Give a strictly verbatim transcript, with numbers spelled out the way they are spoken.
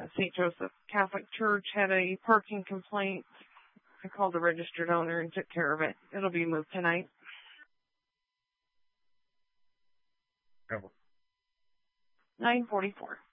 uh, Saint Joseph Catholic Church had a parking complaint. I called the registered owner and took care of it. It'll be moved tonight. nine forty-four.